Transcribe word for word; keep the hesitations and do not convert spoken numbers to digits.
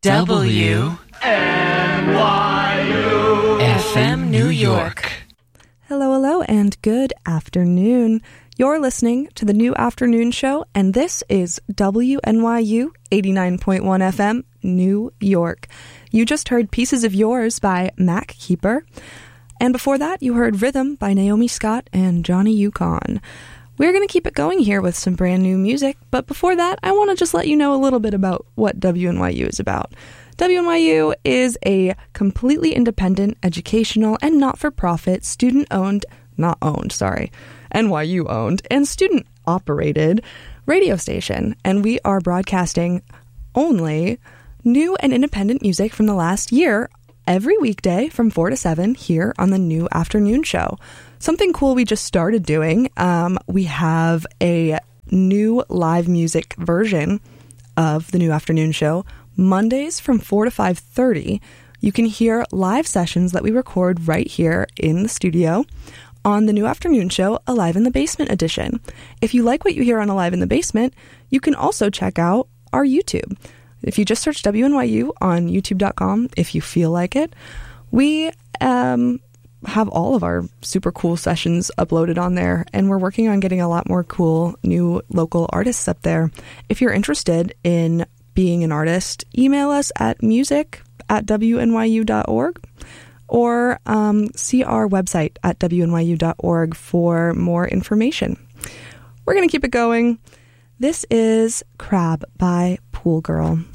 W N Y U F M New York. Hello, hello, and good afternoon. You're listening to the New Afternoon Show, and this is W N Y U eighty-nine point one F M, New York. You just heard Pieces of Yours by Mac Keeper, and before that, you heard Rhythm by Naomi Scott and Johnny Yukon. We're going to keep it going here with some brand new music, but before that, I want to just let you know a little bit about what W N Y U is about. W N Y U is a completely independent, educational, and not-for-profit, student-owned, not owned, sorry, N Y U-owned, and student-operated radio station, and we are broadcasting only new and independent music from the last year every weekday from four to seven here on the New Afternoon Show. Something cool we just started doing, um, we have a new live music version of the New Afternoon Show. Mondays from four to five thirty, you can hear live sessions that we record right here in the studio on the New Afternoon Show, Alive in the Basement edition. If you like what you hear on Alive in the Basement, you can also check out our YouTube. If you just search W N Y U on YouTube dot com, if you feel like it, we um, have all of our super cool sessions uploaded on there, and we're working on getting a lot more cool new local artists up there. If you're interested in being an artist, email us at music at W N Y U dot org or um, see our website at W N Y U dot org for more information. We're going to keep it going. This is Crab by Pool Girl.